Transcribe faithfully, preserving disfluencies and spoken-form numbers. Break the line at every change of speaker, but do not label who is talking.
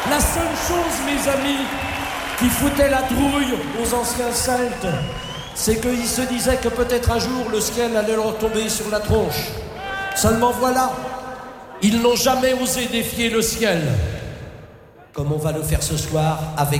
La seule chose, mes amis, qui foutait la trouille aux anciens Celtes, c'est qu'ils se disaient que peut-être un jour le ciel allait leur tomber sur la tronche. Seulement voilà, ils n'ont jamais osé défier le ciel, comme on va le faire ce soir avec